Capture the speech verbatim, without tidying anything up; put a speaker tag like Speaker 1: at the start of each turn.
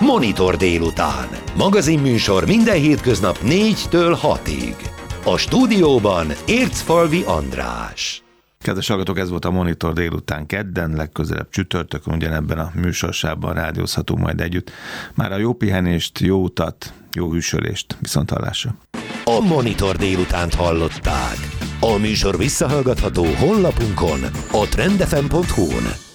Speaker 1: Monitor délután. Magazinműsor minden hétköznap négytől hatig. A stúdióban Ércfalvi András.
Speaker 2: Kedves hallgatók, ez volt a Monitor délután kedden, legközelebb csütörtökön, ugyanebben a műsorsában rádiózhatunk majd együtt. Már a jó pihenést, jó utat, jó hűsölést, viszonthallásra.
Speaker 1: A Monitor délutánt hallották. A műsor visszahallgatható honlapunkon, a trend f m pont hu-n.